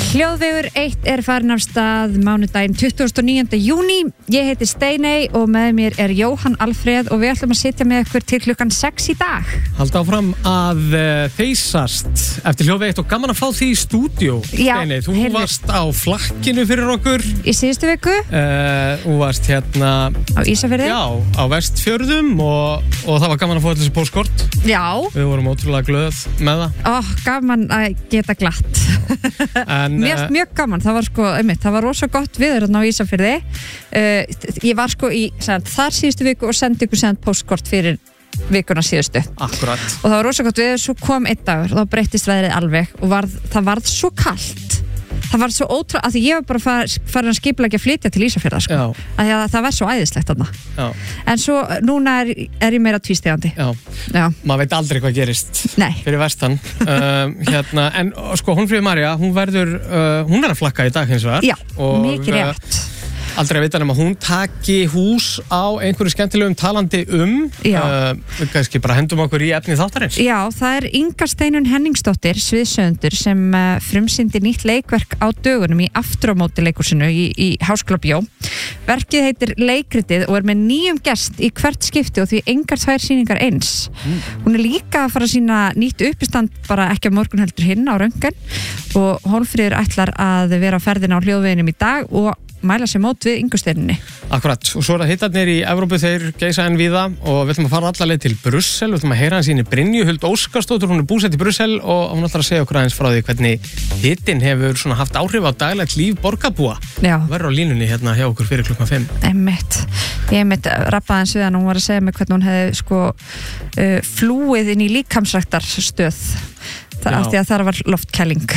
Hljóðvegur 1 farin af stað mánudaginn 29. júní. Ég heiti Steiney og með mér Jóhann Alfreð og við ætlum að sitja með ykkur til klukkan 6 í dag. Halda áfram að þeysast eftir Hljóðveg 1 og gaman að fá því í stúdíó. Steiney, þú varst á flakkinu fyrir okkur. Í síðustu viku. Þú varst hérna á Ísafirði. Já, á Vestfjörðum og það var gaman að fá þessi póstkort. Já. Við vorum ótrúlega glöð með það. Gaman að geta glatt. Mjög gaman, það var rosa gott viður á Ísafirði. Ég var þar síðustu viku og sendi ykkur send póstkort fyrir vikuna síðustu. Akkurat. Og það var rosa gott viður, svo kom einn dagur og þá breyttist veðrið alveg og það varð svo kalt. Það var svo ótrúlega, af því ég var bara farin að skipuleggja að flytja til Ísafjarðar að það var svo æðislegt þarna. En svo núna er ég meira tvístegandi. Já. Maður veit aldrei hvað gerist. Nei. Fyrir vestan. En sko, Hólmfríður María, hún er að flakka í dag hins vegar. Já, mikið rétt. Aldrei að vita nema hún taki hús á einhverju skemmtilegum talandi við kannski bara hendum okkur í efni þáttarins. Já, það Inga Steinunn Henningsdóttir, sviðsöfundur, sem frumsýndi nýtt leikverk á dögunum í Afturámóti leikhúsinu í Háskóla Bjó. Verkið heitir Leikritið og með 9 gest í hvert skipti og því engar 2 sýningar eins. Hún líka að fara að sýna nýtt uppistand bara ekki á morgun heldur hinn á Röngen og Hólmfríður ætlar að vera á ferðina á Hljóðveginum í dag og mæla sér mót við Ingu Steinunni. Akkurat, og svo hittarnir í Evrópu, þeir geisa enn víða og við ætlum að fara alla leið til Brussel, við ætlum að heyra hans í Brynju Huld Óskarsdóttur, hún búsett í Brussel og hún ætlar að segja okkur aðeins frá því hvernig hitinn hefur haft áhrif á daglegt líf borgarbúa. Já. Verður á línunni hérna hjá okkur fyrir klukkan 5. Ég rappaði hans við hann og hún var að segja mig hvernig hún hefði flúið inn í líkamsræktarstöð af því að það var loftkæling.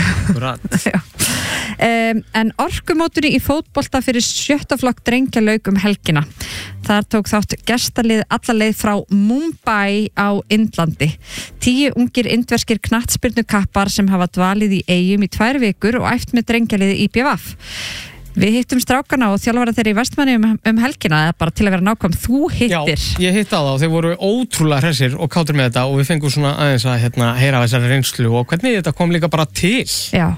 En orkumótunni í fótbolta fyrir 7. flokk drengja lauk helgina. Þar tók þátt gestalið alla leið frá Mumbai á Indlandi. 10 ungir indverskir knattspyrnukappar sem hafa dvalið í Eyjum í 2 vikur og æft með drengjaliði IBVF. Við hittum strákana og þjálfara þeirra í Vestmanni helgina, eða bara til að vera nákvæm. Þú hittir. Já, ég hitti á það og þeir voru ótrúlega hressir og kátir með þetta og við fengum svona aðeins að heyra þessari reynslu og hvernig þetta kom líka bara til. Já.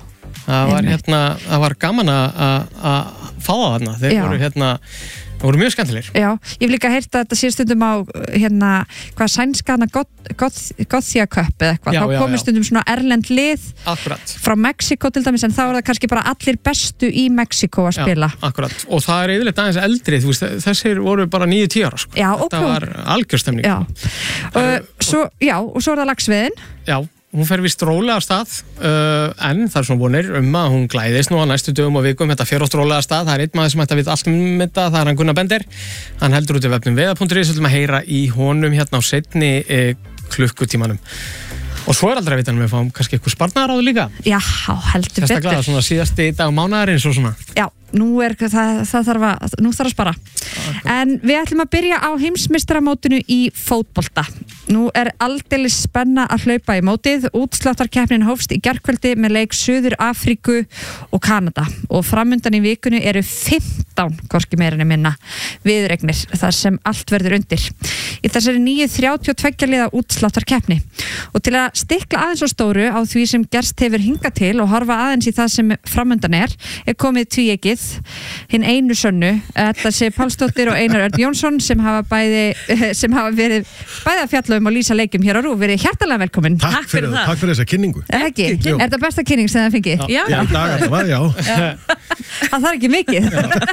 Það var gaman að fá það þarna. Þeir voru mjög skemmtilegir. Já, ég hef líka heyrt að þetta sé stundum á hvað sænska Gothia Cup eða eitthvað. Þá komur stundum svona erlend lið. Akkurat. Frá Mexíkó til dæmis, en þá það kannski bara allir bestu í Mexíkó að spila. Já, akkurat. Og það yfirleitt aðeins eldri, þú veist, þessir voru bara 9-10 ára. Já, ok. Þetta var algjörstemning. Já. Og svo er það lagsveiðin. Já. Hún fer vist rólega af stað, en það svona vonir að hún glæðist nú á næstu dögum og vikum. Þetta fer oft rólega af stað, það einn maður sem ætti að vita allt þetta, það hann Gunnar Bender. Hann heldur út í vefnum veða.is, við ætlum að heyra í honum hérna á seinni klukkutímanum. Og svo aldrei að vita við fáum kannski eitthvað sparnaðaráð líka. Já, heldur betur. Sérstaklega svona síðasti dag mánaðarins og svona. Já, nú þarf að spara. En við ætlum að byrja á heimsmeistaramótinu í fótbolta. Nú aldeilis spenna að hlaupa í mótið. Útsláttarkeppnin hófst í gærkvöldi með leik Suður Afríku og Kanada og framundan í vikunni eru 15, hvorki meira en minna, viðureignir þar sem allt verður undir. Í þessari 32 liða útsláttarkeppni. Og til að stikla aðeins á stóru á því sem gerst hefur hingað til og horfa aðeins í það sem framundan er komið tvíegið, hinn einu sönnu, Edda Sif Pálsdóttir og Einar Örn Jónsson sem hafa verið bæði að fjalla og lýsa leikjum hér á RÚV. Verið hjartalega velkomin. Takk fyrir þessa kynningu. Er þetta besta kynning sem það fengið? Já. Í dag þetta var, já. Það þarf ekki mikið.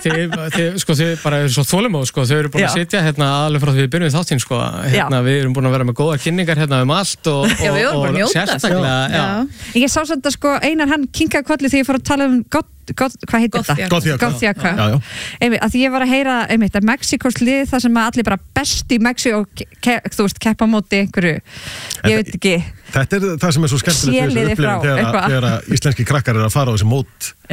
Þið bara eru svo þolinmóð, þau eru búin að sitja alveg frá því við byrjum þáttinn, við erum búin að vera með góða kynningar allt og sérstaklega. Ég sá samt að Einar hann kinkaði kolli þegar ég fór að tala hvað heitir þetta? Gothia Cup. Að ég var að heyra að Mexíkos lið það sem allir bara best í Mexíkó keppa móti einhverju, ég veit ekki. Þetta það sem svo skemmtilegt við þessu upplifun þegar íslenski krakkar að fara á þessi mót